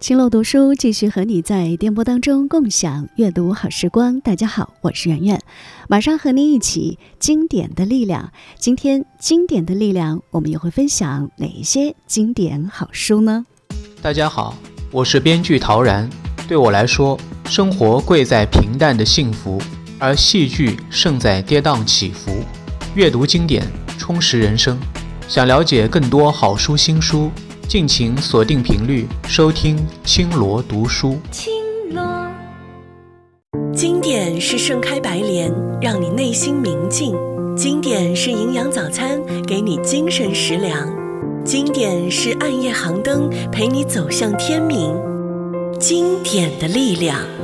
青楼读书继续和你在电波当中共享阅读好时光。大家好，我是圆圆，马上和您一起经典的力量。今天经典的力量，我们又会分享哪一些经典好书呢？ 大家好，我是编剧陶然。对我来说，生活贵在平淡的幸福，而戏剧胜在跌宕起伏。阅读经典，充实人生。想了解更多好书新书，敬请锁定频率收听青罗读书。 经典是盛开白莲，让你内心明净；经典是营养早餐，给你精神食粮；经典是暗夜航灯，陪你走向天明。经典的力量。